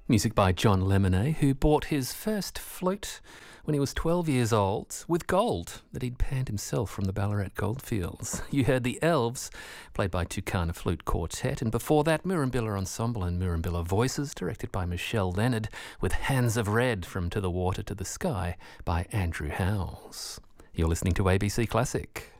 Music by John Lemonnier, who bought his first flute when he was 12 years old with gold that he'd panned himself from the Ballarat goldfields. You heard the Elves, played by Tucana Flute Quartet, and before that Murrumbilla Ensemble and Murrumbilla Voices, directed by Michelle Leonard, with Hands of Red from To the Water to the Sky by Andrew Howells. You're listening to ABC Classic.